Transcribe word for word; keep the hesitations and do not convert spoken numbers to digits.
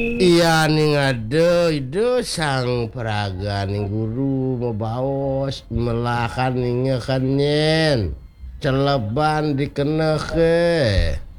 Iya nih ngade ide sang peraga nih guru membaos melakan nih ngekenyen celeban dikeneke